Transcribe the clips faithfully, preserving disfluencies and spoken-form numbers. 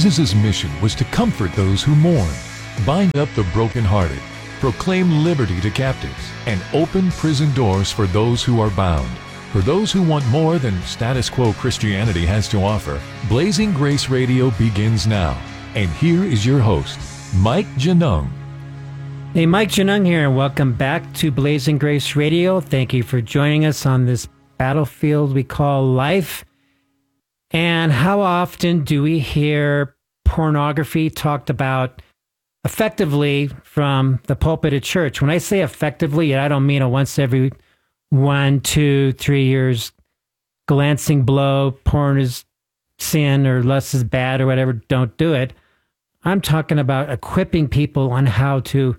Jesus' mission was to comfort those who mourn, bind up the brokenhearted, proclaim liberty to captives, and open prison doors for those who are bound. For those who want more than status quo Christianity has to offer, Blazing Grace Radio begins now. And here is your host, Mike Genung. Hey, Mike Genung here, and welcome back to Blazing Grace Radio. Thank you for joining us on this battlefield we call life. And how often do we hear pornography talked about effectively from the pulpit at church? When I say effectively, I don't mean a once every one, two, three years glancing blow, porn is sin or lust is bad or whatever, don't do it. I'm talking about equipping people on how to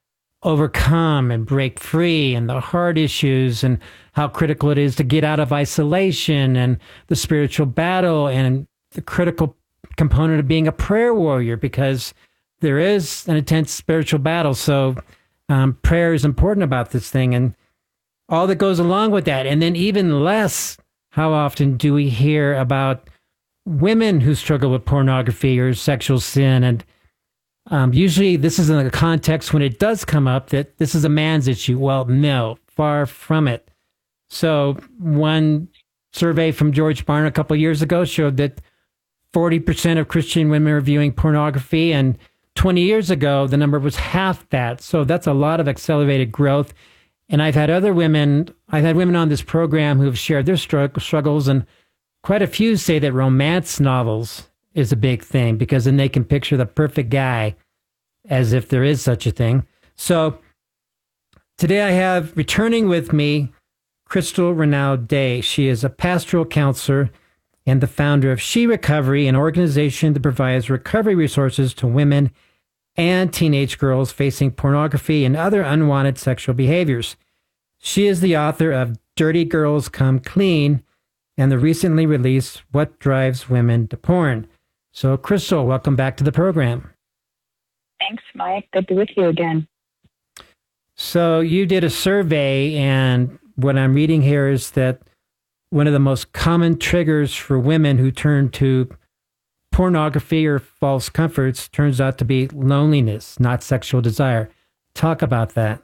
overcome and break free and the hard issues and how critical it is to get out of isolation and the spiritual battle and the critical component of being a prayer warrior, because there is an intense spiritual battle. So um, prayer is important about this thing and all that goes along with that. And then even less, how often do we hear about women who struggle with pornography or sexual sin? And Um, usually this is in a context when it does come up that this is a man's issue. Well, no, far from it. So one survey from George Barna a couple of years ago showed that forty percent of Christian women are viewing pornography, and twenty years ago, the number was half that. So that's a lot of accelerated growth. And I've had other women, I've had women on this program who have shared their strugg- struggles, and quite a few say that romance novels is a big thing, because then they can picture the perfect guy, as if there is such a thing. So today I have returning with me Crystal Renaud Day. She is a pastoral counselor and the founder of She Recovery, an organization that provides recovery resources to women and teenage girls facing pornography and other unwanted sexual behaviors. She is the author of Dirty Girls Come Clean and the recently released What Drives Women to Porn. So, Crystal, welcome back to the program. Thanks, Mike. Good to be with you again. So you did a survey, and what I'm reading here is that one of the most common triggers for women who turn to pornography or false comforts turns out to be loneliness, not sexual desire. Talk about that.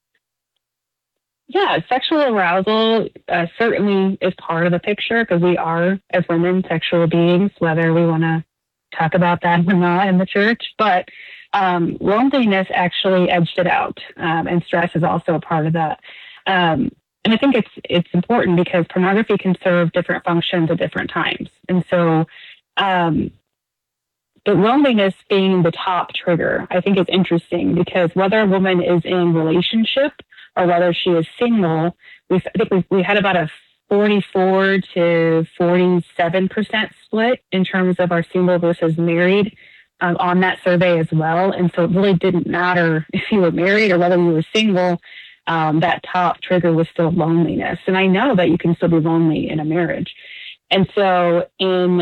Yeah, sexual arousal uh, certainly is part of the picture, because we are, as women, sexual beings, whether we want to talk about that or not in the church. But um, loneliness actually edged it out, um, and stress is also a part of that. Um, and I think it's it's important because pornography can serve different functions at different times. And so um, the loneliness being the top trigger, I think is interesting, because whether a woman is in relationship or whether she is single, we've, I think we've, we had about a forty-four to forty-seven percent split in terms of our single versus married um, on that survey as well. And so it really didn't matter if you were married or whether you were single. Um, that top trigger was still loneliness. And I know that you can still be lonely in a marriage. And so in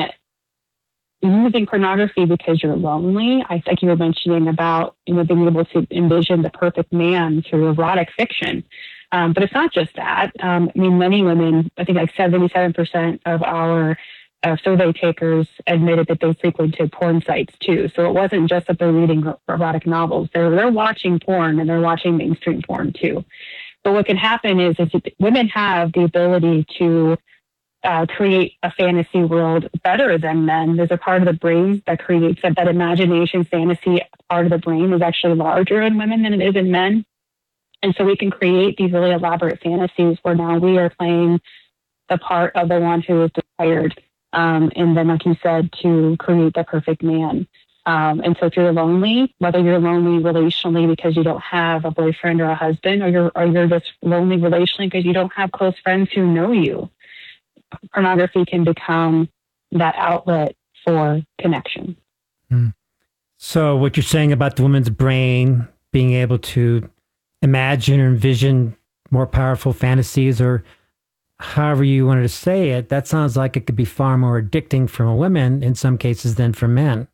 using pornography because you're lonely, I think you were mentioning about, you know, being able to envision the perfect man through erotic fiction. Um, but it's not just that. Um, I mean, many women, I think like seventy-seven percent of our uh, survey takers admitted that they frequented porn sites too. So it wasn't just that they're reading erotic novels. They're, they're watching porn, and they're watching mainstream porn too. But what can happen is, is women have the ability to uh, create a fantasy world better than men. There's a part of the brain that creates that, that imagination fantasy part of the brain is actually larger in women than it is in men. And so we can create these really elaborate fantasies where now we are playing the part of the one who is desired. Um, and then, like you said, to create the perfect man. Um, and so if you're lonely, whether you're lonely relationally because you don't have a boyfriend or a husband, or you're, or you're just lonely relationally because you don't have close friends who know you, pornography can become that outlet for connection. Hmm. So what you're saying about the woman's brain being able to imagine or envision more powerful fantasies, or however you wanted to say it, that sounds like it could be far more addicting for women in some cases than for men.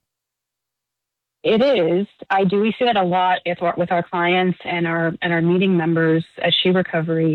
It is. I do. We see that a lot with our, with our clients and our and our meeting members at She Recovery.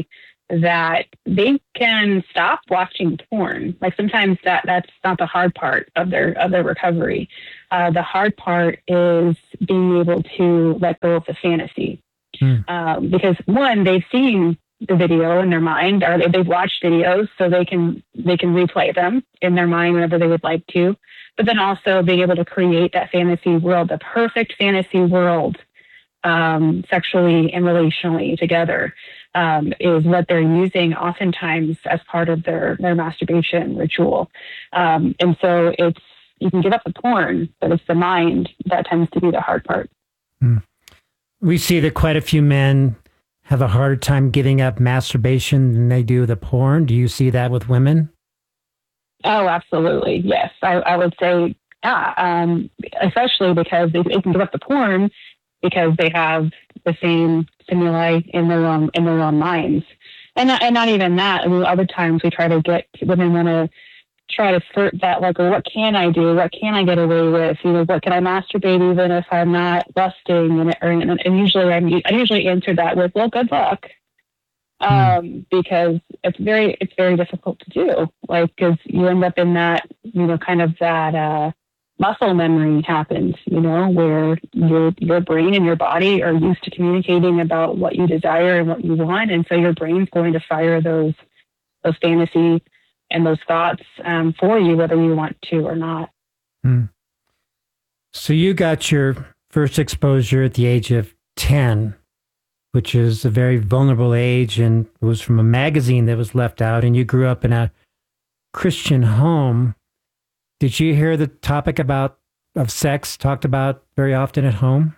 that they can stop watching porn. Like sometimes that that's not the hard part of their of their recovery. Uh, the hard part is being able to let go of the fantasy, mm. um, because one, they've seen the video in their mind, or they've watched videos, so they can they can replay them in their mind whenever they would like to. But then also being able to create that fantasy world, the perfect fantasy world, um, sexually and relationally together. Um, is what they're using oftentimes as part of their, their masturbation ritual. Um, and so it's, you can give up the porn, but it's the mind that tends to be the hard part. Mm. We see that quite a few men have a harder time giving up masturbation than they do the porn. Do you see that with women? Oh, absolutely. Yes. I, I would say, yeah, um, especially because they, they can give up the porn because they have the same stimuli in their own in their own minds, and not, and not even that. I mean, other times we try to get women want to try to skirt that, like, well, what can I do? What can I get away with? You know, what can I masturbate even if I'm not lusting? And, or, and, and usually I'm, I usually answer that with, well, good luck, um, mm. because it's very it's very difficult to do. Like, because you end up in that, you know, kind of that. Uh, muscle memory happens, you know, where your your brain and your body are used to communicating about what you desire and what you want, and so your brain's going to fire those those fantasy and those thoughts um, for you, whether you want to or not. Hmm. So you got your first exposure at the age of ten, which is a very vulnerable age, and it was from a magazine that was left out, and you grew up in a Christian home. Did you hear the topic about of sex talked about very often at home?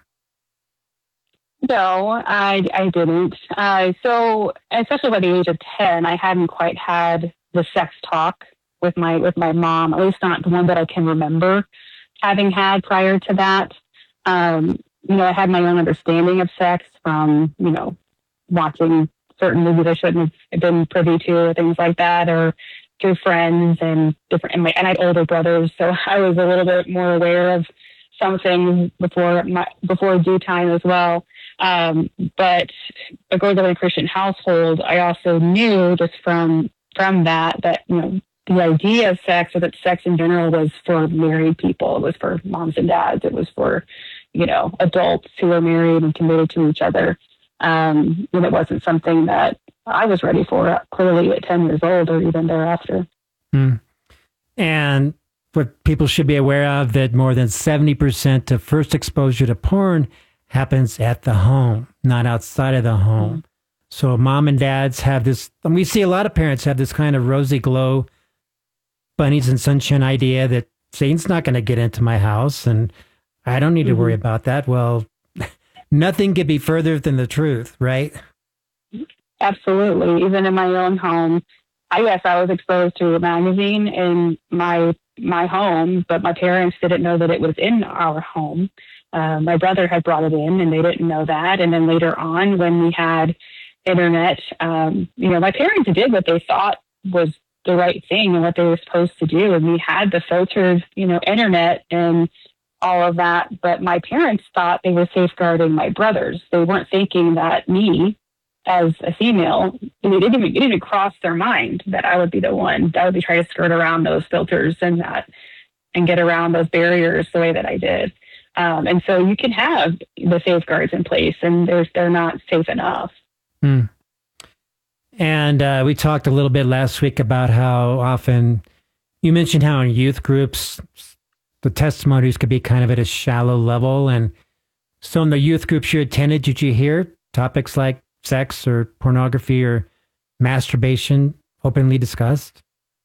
No, I I didn't. Uh, so, especially by the age of ten, I hadn't quite had the sex talk with my with my mom. At least not the one that I can remember having had prior to that. Um, you know, I had my own understanding of sex from, you know, watching certain movies I shouldn't have been privy to, or things like that, or through friends and different, and, my, and I had older brothers, so I was a little bit more aware of some things before my before due time as well. Um, but growing up in a Christian household, I also knew just from from that that, you know, the idea of sex, or that sex in general, was for married people. It was for moms and dads. It was for, you know, adults who were married and committed to each other. Um, and it wasn't something that I was ready for, clearly at ten years old or even thereafter. Hmm. And what people should be aware of, that more than seventy percent of first exposure to porn happens at the home, not outside of the home. Mm-hmm. So mom and dads have this, and we see a lot of parents have this kind of rosy glow, bunnies and sunshine idea that Satan's not going to get into my house and I don't need mm-hmm. to worry about that. Well, nothing could be further than the truth, right? Absolutely. Even in my own home, I guess I was exposed to a magazine in my my home, but my parents didn't know that it was in our home. Uh, my brother had brought it in, and they didn't know that. And then later on, when we had internet, um, you know, my parents did what they thought was the right thing and what they were supposed to do. And we had the filtered, you know, internet and all of that. But my parents thought they were safeguarding my brothers. They weren't thinking that me, as a female, it didn't, even, it didn't even cross their mind that I would be the one that would be trying to skirt around those filters and that and get around those barriers the way that I did. Um, and so you can have the safeguards in place, and they're, they're not safe enough. Hmm. And uh, we talked a little bit last week about how often you mentioned how in youth groups, the testimonies could be kind of at a shallow level. And so in the youth groups you attended, did you hear topics like sex or pornography or masturbation openly discussed?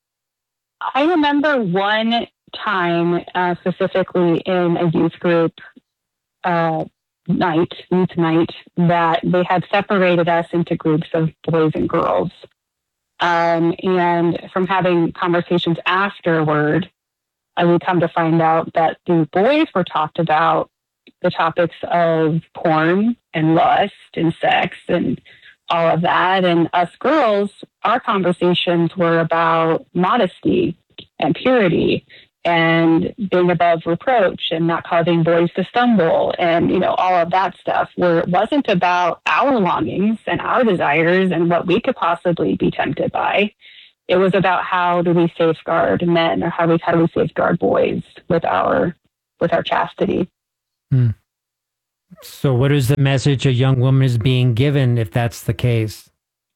I remember one time uh, specifically in a youth group uh, night, youth night, that they had separated us into groups of boys and girls. Um, and from having conversations afterward, I would come to find out that the boys were talked about the topics of porn and lust and sex and all of that. And us girls, our conversations were about modesty and purity and being above reproach and not causing boys to stumble and, you know, all of that stuff, where it wasn't about our longings and our desires and what we could possibly be tempted by. It was about how do we safeguard men, or how we how do we safeguard boys with our with our chastity. Hmm. So what is the message a young woman is being given if that's the case?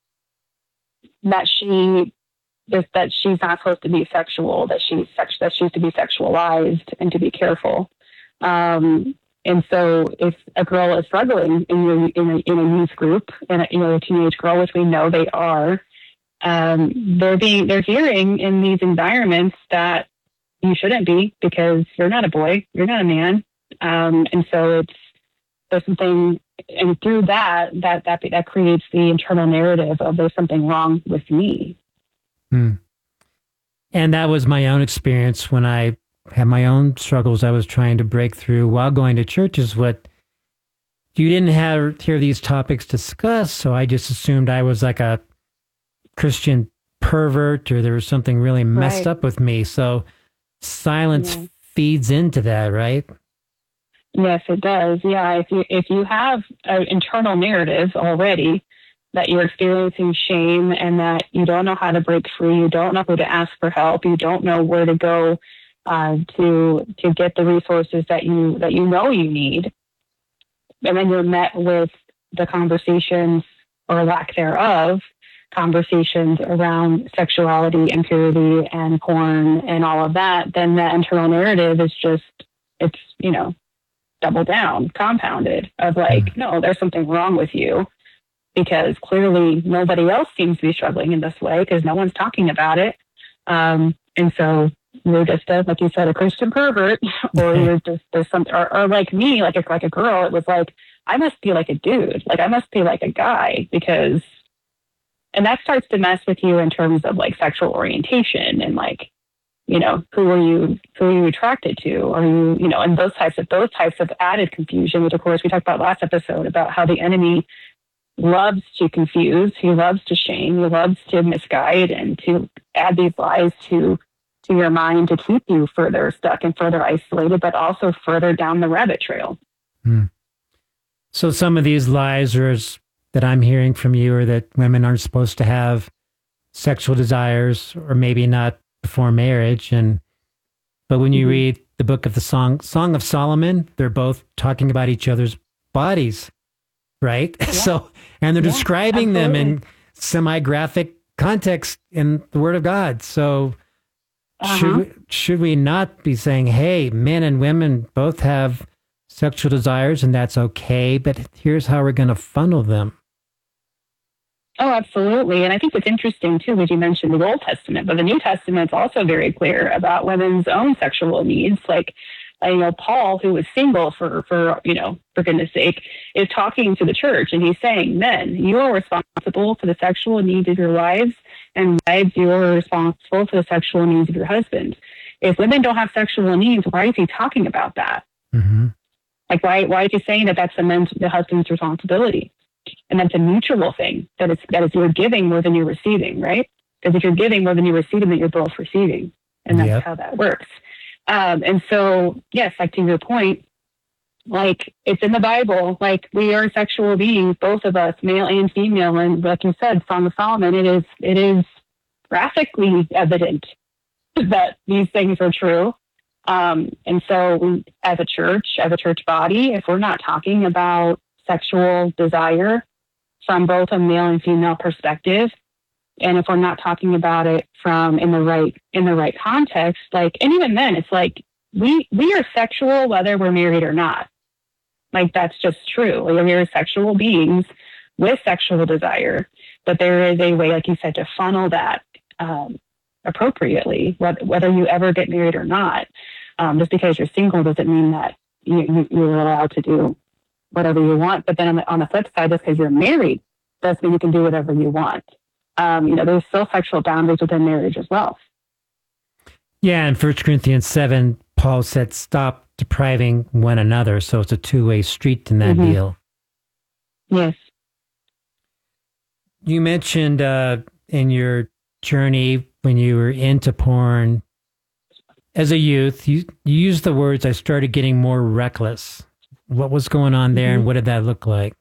That she is that she's not supposed to be sexual, that she's sex, that she's to be sexualized and to be careful. Um, and so if a girl is struggling in your in a, in a youth group, and a, you know, a teenage girl, which we know they are, um, they're being they're hearing in these environments that you shouldn't be, because you're not a boy, you're not a man. Um, and so it's there's something, and through that, that that that creates the internal narrative of there's something wrong with me. Hmm. And that was my own experience when I had my own struggles I was trying to break through while going to church. Is what you didn't have hear these topics discussed, so I just assumed I was like a Christian pervert, or there was something really messed Right. up with me. So silence Yeah. feeds into that, right? Yes, it does. Yeah, if you if you have an internal narrative already that you're experiencing shame and that you don't know how to break free, you don't know who to ask for help, you don't know where to go uh, to to get the resources that you that you know you need, and then you're met with the conversations, or lack thereof, conversations around sexuality and purity and porn and all of that, then that internal narrative is just, it's, you know, double down, compounded, of like, no, there's something wrong with you, because clearly nobody else seems to be struggling in this way because no one's talking about it. Um, and so you're just a, like you said, a Christian pervert, or you're just, there's something, or, or like me, like a, like a girl, it was like, I must be like a dude, like I must be like a guy, because, and that starts to mess with you in terms of like sexual orientation and like, you know, who are you, who are you attracted to? Are you, you know, and those types of, those types of added confusion, which of course we talked about last episode about how the enemy loves to confuse, he loves to shame, he loves to misguide and to add these lies to, to your mind to keep you further stuck and further isolated, but also further down the rabbit trail. Hmm. So some of these lies are, that I'm hearing from you, are that women aren't supposed to have sexual desires, or maybe not before marriage. And but when you mm-hmm. read the book of the Song Song of Solomon, they're both talking about each other's bodies, right? Yeah. So, and they're yeah, describing absolutely. them in semi-graphic context in the Word of God. So uh-huh. should we, should we not be saying, hey, men and women both have sexual desires and that's okay, but here's how we're going to funnel them? Oh, absolutely. And I think what's interesting, too, is you mentioned the Old Testament, but the New Testament is also very clear about women's own sexual needs. Like, I know Paul, who was single for, for, you know, for goodness sake, is talking to the church, and he's saying, men, you are responsible for the sexual needs of your wives, and wives, you are responsible for the sexual needs of your husband. If women don't have sexual needs, why is he talking about that? Mm-hmm. Like, why, why is he saying that that's the men's, the husband's responsibility? And that's a mutual thing, that it's, that is you're giving more than you're receiving, right? Because if you're giving more than you're receiving, then you're both receiving. And that's yep. how that works. Um, and so, yes, like to your point, like it's in the Bible, like we are sexual beings, both of us, male and female. And like you said, Song of Solomon, it is, it is graphically evident that these things are true. Um, and so we, as a church, as a church body, if we're not talking about sexual desire from both a male and female perspective, and if we're not talking about it from in the right in the right context, like, and even then, it's like we we are sexual whether we're married or not. Like that's just true. Like, we are sexual beings with sexual desire, but there is a way, like you said, to funnel that um, appropriately, whether, whether you ever get married or not. Um, just because you're single doesn't mean that you, you, you're allowed to do whatever you want. But then on the, on the flip side, just because you're married doesn't mean you can do whatever you want. Um, you know, there's still sexual boundaries within marriage as well. Yeah, in First Corinthians seven, Paul said, stop depriving one another. So it's a two-way street in that mm-hmm. deal. Yes. You mentioned uh, in your journey when you were into porn, as a youth, you, you used the words, I started getting more reckless. What was going on there, mm-hmm. and what did that look like?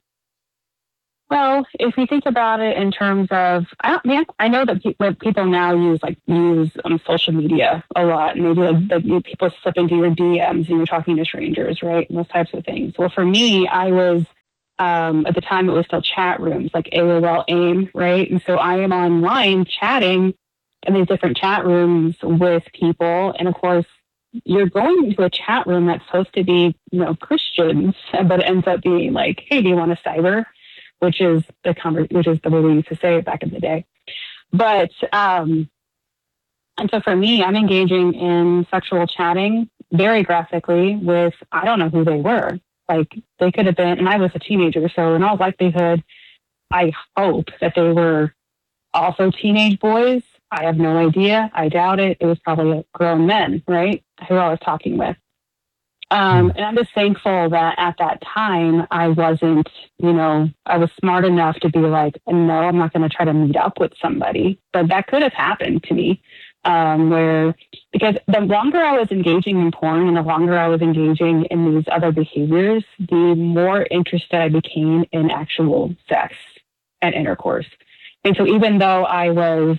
Well, if you think about it in terms of, I, don't, man, I know that pe- people now use like use um, social media a lot. Maybe like, the, you, people slip into your D Ms and you're talking to strangers, right? And those types of things. Well, for me, I was um, at the time it was still chat rooms, like A O L, AIM, right? And so I am online chatting in these different chat rooms with people, and of course, you're going into a chat room that's supposed to be, you know, Christians, but it ends up being like, hey, do you want to cyber? Which is the conver- which is the way we used to say it back in the day. But, um, and so for me, I'm engaging in sexual chatting very graphically with, I don't know who they were. Like they could have been, and I was a teenager. So in all likelihood, I hope that they were also teenage boys. I have no idea. I doubt it. It was probably grown men, right? Who I was talking with. Um, and I'm just thankful that at that time I wasn't, you know, I was smart enough to be like, no, I'm not going to try to meet up with somebody. But that could have happened to me, um, where, because the longer I was engaging in porn and the longer I was engaging in these other behaviors, the more interested I became in actual sex and intercourse. And so even though I was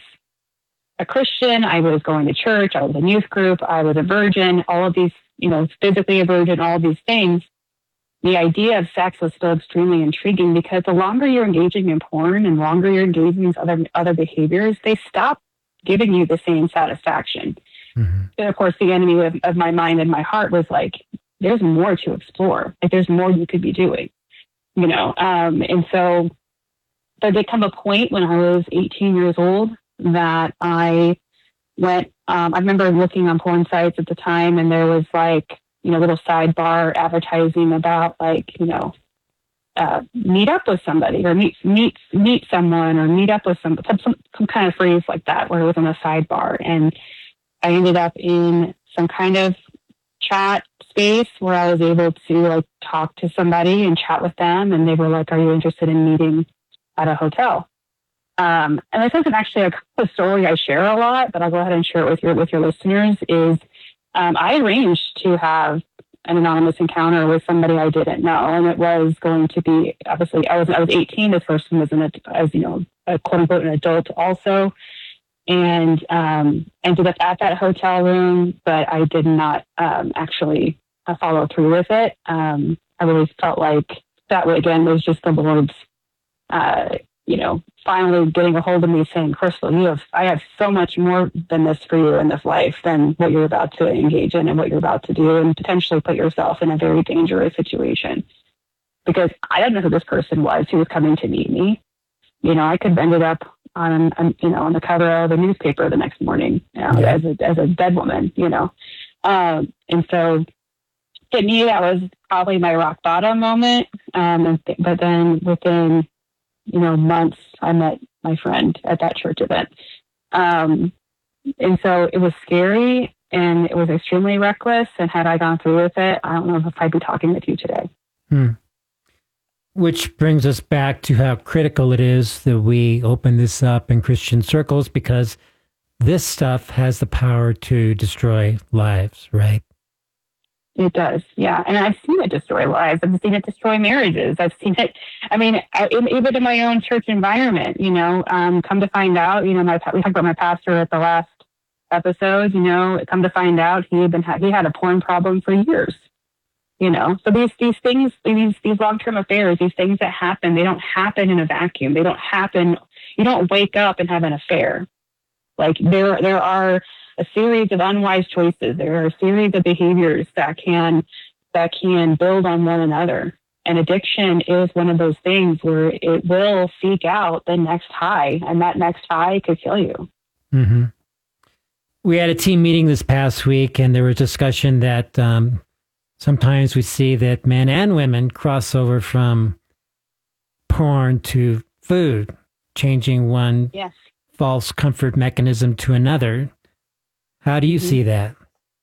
a Christian, I was going to church, I was in youth group, I was a virgin, all of these, you know, physically a virgin, all of these things, the idea of sex was still extremely intriguing because the longer you're engaging in porn and longer you're engaging in these other, other behaviors, they stop giving you the same satisfaction. Mm-hmm. And of course, the enemy of, of my mind and my heart was like, there's more to explore. Like there's more you could be doing, you know? Um, and so there did come a point when I was eighteen years old that I went, um, I remember looking on porn sites at the time and there was like, you know, little sidebar advertising about like, you know, uh, meet up with somebody or meet, meet, meet someone or meet up with some, some, some kind of phrase like that where it was on a sidebar. And I ended up in some kind of chat space where I was able to like talk to somebody and chat with them. And they were like, are you interested in meeting at a hotel? Um, and this isn't actually a, a story I share a lot, but I'll go ahead and share it with your with your listeners. Is um, I arranged to have an anonymous encounter with somebody I didn't know, and it was going to be obviously I was I was eighteen. This person was an as you know a quote unquote an adult also, and um, ended up at that hotel room, but I did not um, actually uh, follow through with it. Um, I really felt like that again was just the Lord's. Uh, you know, finally getting a hold of me saying, Crystal, you have, I have so much more than this for you in this life than what you're about to engage in and what you're about to do and potentially put yourself in a very dangerous situation. Because I don't know who this person was who was coming to meet me. You know, I could have ended up on, on you know, on the cover of a newspaper the next morning, you know, yeah. as a, as a dead woman, you know. Um, and so to me, that was probably my rock bottom moment. Um, and th- but then within, you know, months, I met my friend at that church event. Um, and so it was scary and it was extremely reckless. And had I gone through with it, I don't know if I'd be talking with you today. Hmm. Which brings us back to how critical it is that we open this up in Christian circles because this stuff has the power to destroy lives, right? It does, yeah. And I've seen it destroy lives. I've seen it destroy marriages. I've seen it, I mean, I, even in my own church environment, you know, um, come to find out, you know, my, we talked about my pastor at the last episode, you know, come to find out he had been, he had a porn problem for years, you know. So these, these things, these, these long-term affairs, these things that happen, they don't happen in a vacuum. They don't happen, you don't wake up and have an affair. Like there, there are a series of unwise choices. There are a series of behaviors that can that can build on one another. And addiction is one of those things where it will seek out the next high, and that next high could kill you. Mm-hmm. We had a team meeting this past week, and there was discussion that um, sometimes we see that men and women cross over from porn to food, changing one yes. false comfort mechanism to another. How do you mm-hmm. see that?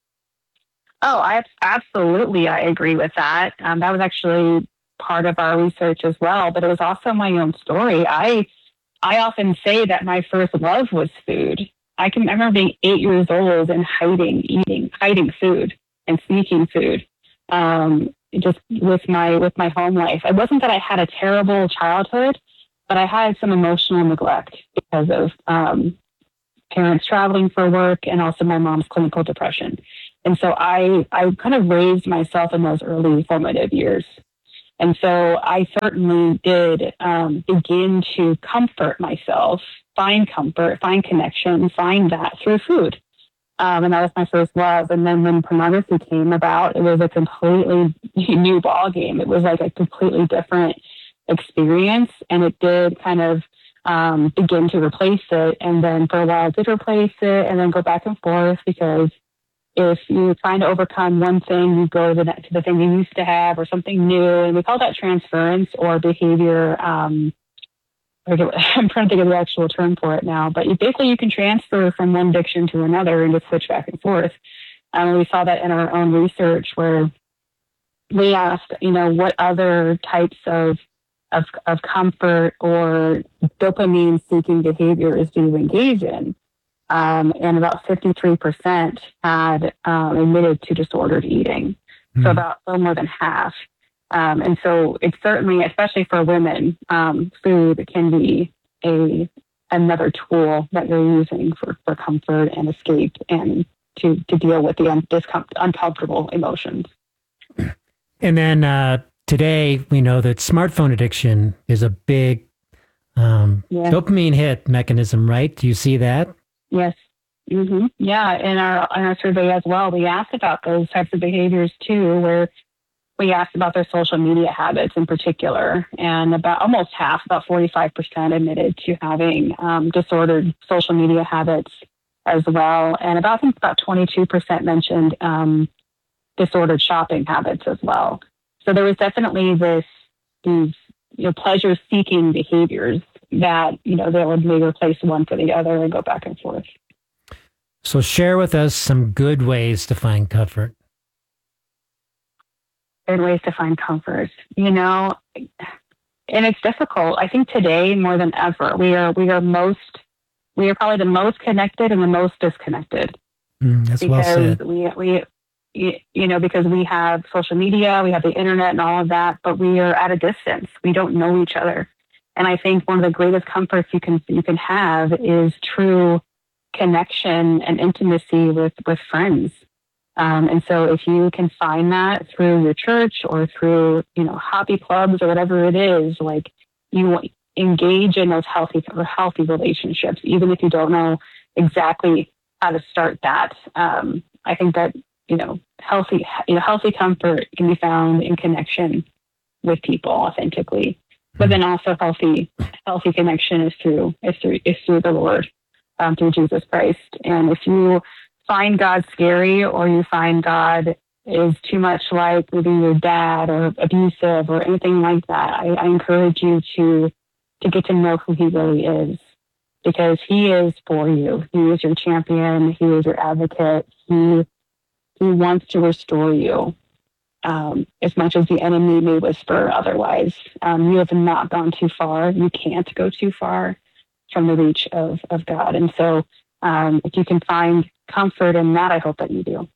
Oh, I absolutely, I agree with that. Um, that was actually part of our research as well, but it was also my own story. I, I often say that my first love was food. I can I remember being eight years old and hiding, eating, hiding food and sneaking food. Um, just with my with my home life. It wasn't that I had a terrible childhood, but I had some emotional neglect because of um, parents traveling for work and also my mom's clinical depression. And so I I kind of raised myself in those early formative years. And so I certainly did um, begin to comfort myself, find comfort, find connection, find that through food. Um, and that was my first love. And then when pornography came about, it was a completely new ball game. It was like a completely different experience. And it did kind of um, begin to replace it. And then for a while, it did replace it and then go back and forth, because if you're trying to overcome one thing, you go to the, to the thing you used to have or something new. And we call that transference or behavior. Um, I'm trying to think of the actual term for it now, but you, basically you can transfer from one addiction to another and just switch back and forth. And we saw that in our own research where we asked, you know, what other types of of, of comfort or dopamine-seeking behaviors do you engage in? Um, and about fifty-three percent had um, admitted to disordered eating. Mm-hmm. So about a little more than half. Um, and so it's certainly, especially for women, um, food can be a another tool that you're using for, for comfort and escape and to, to deal with the un- discom- uncomfortable emotions. And then uh, today we know that smartphone addiction is a big um, yeah. dopamine hit mechanism, right? Do you see that? Yes. Mm-hmm. Yeah. In our, in our survey as well, we asked about those types of behaviors too, where we asked about their social media habits in particular, and about almost half, about forty-five percent admitted to having um, disordered social media habits as well. And about, I think about twenty-two percent mentioned um, disordered shopping habits as well. So there was definitely this, these, you know, pleasure-seeking behaviors that, you know, they would maybe replace one for the other and go back and forth. So share with us some good ways to find comfort. Good ways to find comfort, you know, and it's difficult. I think today more than ever, we are, we are most, we are probably the most connected and the most disconnected. Mm, that's because well said. we, we, you know, because we have social media, we have the internet and all of that, but we are at a distance. We don't know each other. And I think one of the greatest comforts you can you can have is true connection and intimacy with, with friends. Um, and so if you can find that through your church or through, you know, hobby clubs or whatever it is, like you engage in those healthy or healthy relationships, even if you don't know exactly how to start that. Um, I think that, you know, healthy, you know, healthy comfort can be found in connection with people authentically. But then also healthy, healthy connection is through is through is through the Lord, um, through Jesus Christ. And if you find God scary, or you find God is too much like maybe your dad or abusive or anything like that, I, I encourage you to to get to know who He really is, because He is for you. He is your champion. He is your advocate. He He wants to restore you. Um, as much as the enemy may whisper otherwise, um, you have not gone too far. You can't go too far from the reach of, of God. And so um, if you can find comfort in that, I hope that you do.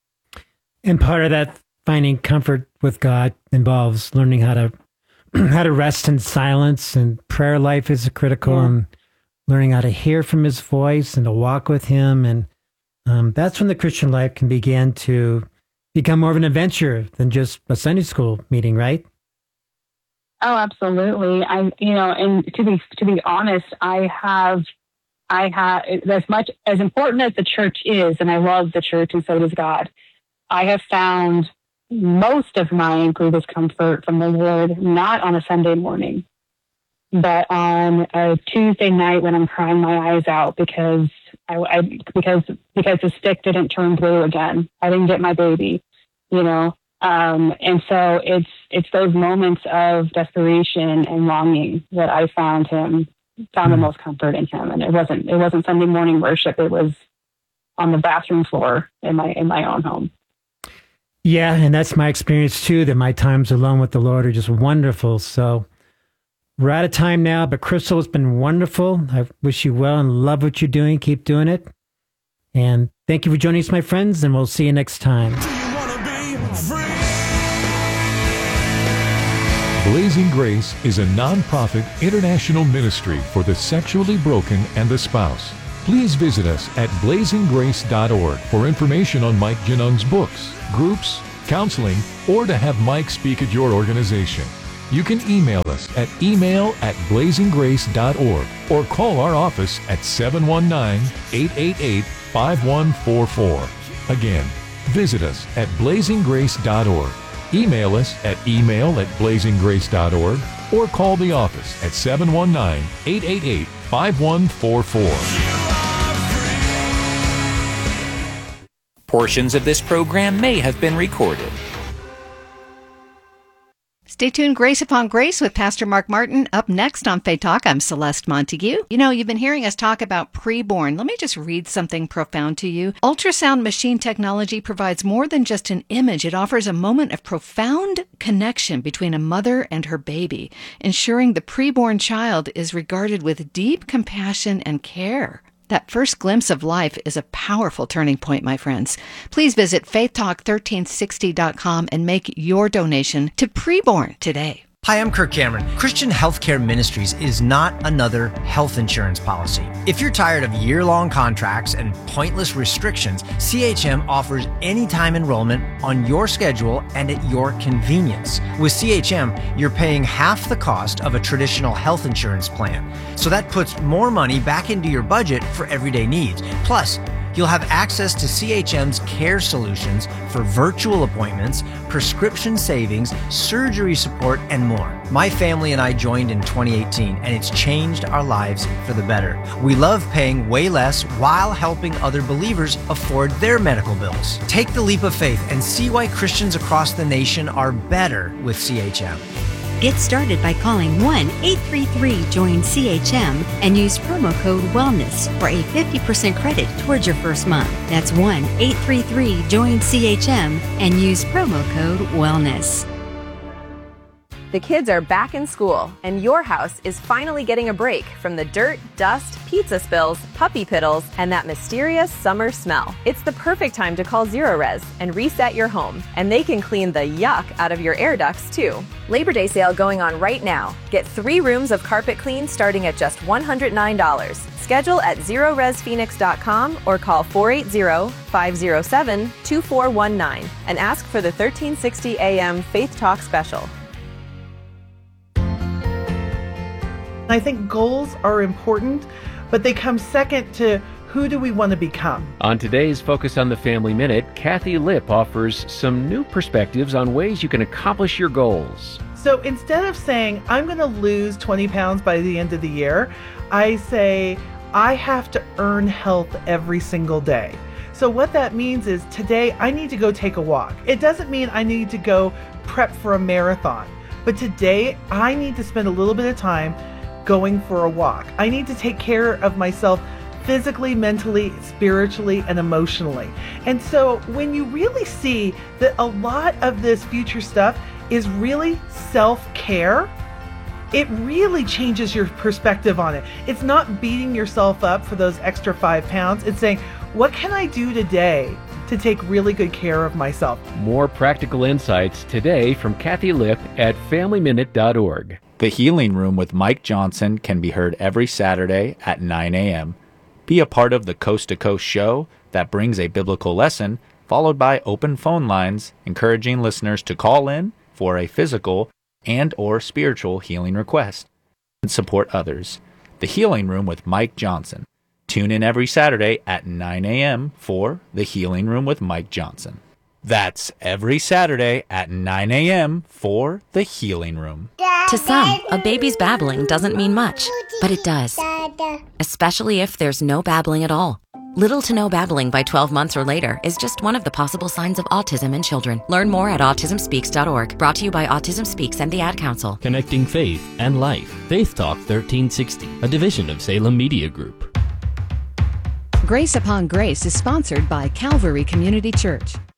And part of that finding comfort with God involves learning how to how to rest in silence, and prayer life is critical, yeah. and learning how to hear from His voice and to walk with Him. And um, that's when the Christian life can begin to become more of an adventure than just a Sunday school meeting, right? Oh, absolutely. I, you know, and to be to be honest, I have, I have as much as important as the church is, and I love the church, and so does God. I have found most of my greatest comfort from the Lord not on a Sunday morning, but on a Tuesday night when I'm crying my eyes out because I, I because because the stick didn't turn blue again. I didn't get my baby, you know. Um, and so it's it's those moments of desperation and longing that I found him found the most comfort in Him. And it wasn't it wasn't Sunday morning worship. It was on the bathroom floor in my in my own home. Yeah, and that's my experience too. That my times alone with the Lord are just wonderful. So We're out of time now, but Crystal, it's been wonderful. I wish you well and love what you're doing. Keep doing it. And thank you for joining us, my friends, and we'll see you next time. Blazing Grace is a non-profit international ministry for the sexually broken and the spouse. Please visit us at blazing grace dot org for information on Mike Genung's books, groups, counseling, or to have Mike speak at your organization. You can email us at email at blazing grace dot org or call our office at seven one nine, eight eight eight, five one four four. Again, visit us at blazing grace dot org. Email us at email at blazing grace dot org or call the office at seven one nine, eight eight eight, five one four four. Portions of this program may have been recorded. Stay tuned. Grace Upon Grace with Pastor Mark Martin. Up next on Faith Talk, I'm Celeste Montague. You know, you've been hearing us talk about preborn. Let me just read something profound to you. Ultrasound machine technology provides more than just an image. It offers a moment of profound connection between a mother and her baby, ensuring the preborn child is regarded with deep compassion and care. That first glimpse of life is a powerful turning point, my friends. Please visit faith talk thirteen sixty dot com and make your donation to Preborn today. Hi, I'm Kirk Cameron. Christian Healthcare Ministries is not another health insurance policy. If you're tired of year-long contracts and pointless restrictions, C H M offers anytime enrollment on your schedule and at your convenience. With C H M, you're paying half the cost of a traditional health insurance plan. So that puts more money back into your budget for everyday needs. Plus, you'll have access to C H M's care solutions for virtual appointments, prescription savings, surgery support, and more. My family and I joined in twenty eighteen, and it's changed our lives for the better. We love paying way less while helping other believers afford their medical bills. Take the leap of faith and see why Christians across the nation are better with C H M. Get started by calling one eight three three join C H M and use promo code WELLNESS for a fifty percent credit towards your first month. That's one eight three three join C H M and use promo code WELLNESS. The kids are back in school, and your house is finally getting a break from the dirt, dust, pizza spills, puppy piddles, and that mysterious summer smell. It's the perfect time to call Zerorez and reset your home, and they can clean the yuck out of your air ducts too. Labor Day sale going on right now. Get three rooms of carpet clean starting at just one hundred nine dollars. Schedule at zerorez phoenix dot com or call four eight zero, five zero seven, two four one nine and ask for the thirteen sixty A M Faith Talk special. I think goals are important, but they come second to who do we want to become. On today's Focus on the Family Minute, Kathy Lipp offers some new perspectives on ways you can accomplish your goals. So instead of saying, I'm going to lose twenty pounds by the end of the year, I say, I have to earn health every single day. So what that means is today I need to go take a walk. It doesn't mean I need to go prep for a marathon, but today I need to spend a little bit of time going for a walk. I need to take care of myself physically, mentally, spiritually, and emotionally. And so when you really see that a lot of this future stuff is really self-care, it really changes your perspective on it. It's not beating yourself up for those extra five pounds. It's saying, what can I do today to take really good care of myself? More practical insights today from Kathy Lipp at family minute dot org. The Healing Room with Mike Johnson can be heard every Saturday at nine a.m. Be a part of the Coast to Coast show that brings a biblical lesson, followed by open phone lines, encouraging listeners to call in for a physical and or spiritual healing request and support others. The Healing Room with Mike Johnson. Tune in every Saturday at nine a.m. for The Healing Room with Mike Johnson. That's every Saturday at nine a.m. for The Healing Room. To some, a baby's babbling doesn't mean much, but it does. Especially if there's no babbling at all. Little to no babbling by twelve months or later is just one of the possible signs of autism in children. Learn more at autism speaks dot org. Brought to you by Autism Speaks and the Ad Council. Connecting faith and life. Faith Talk thirteen sixty, a division of Salem Media Group. Grace Upon Grace is sponsored by Calvary Community Church.